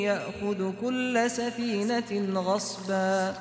يأخذ كل سفينة غصبا.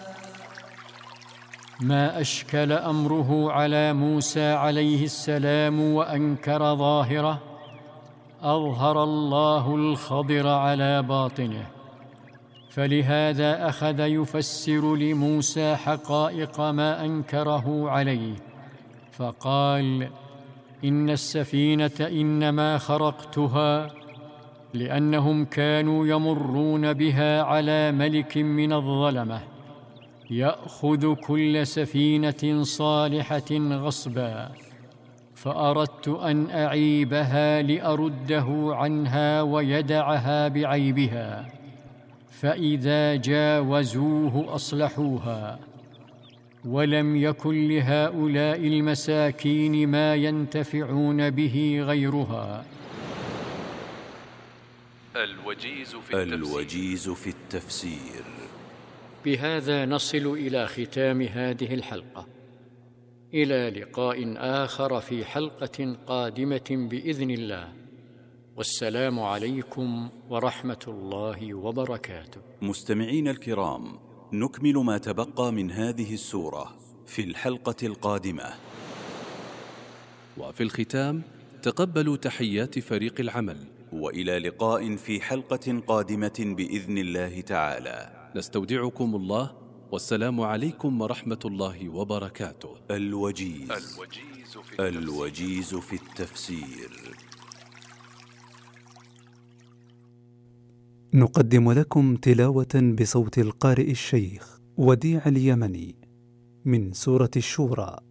ما أشكل أمره على موسى عليه السلام وأنكر ظاهره، أظهر الله الخضر على باطنه، فلهذا أخذ يفسر لموسى حقائق ما أنكره عليه، فقال: إن السفينة إنما خرقتها لأنهم كانوا يمرون بها على ملك من الظلمة يأخذ كل سفينة صالحة غصبا، فأردت أن أعيبها لأرده عنها ويدعها بعيبها، فإذا جاوزوه أصلحوها، ولم يكن لهؤلاء المساكين ما ينتفعون به غيرها. الوجيز في التفسير. بهذا نصل إلى ختام هذه الحلقة، إلى لقاء آخر في حلقة قادمة بإذن الله، والسلام عليكم ورحمة الله وبركاته. مستمعين الكرام، نكمل ما تبقى من هذه السورة في الحلقة القادمة. وفي الختام تقبلوا تحيات فريق العمل، وإلى لقاء في حلقة قادمة بإذن الله تعالى. نستودعكم الله، والسلام عليكم ورحمة الله وبركاته. الوجيز في التفسير. نقدم لكم تلاوة بصوت القارئ الشيخ وديع اليمني من سورة الشورى.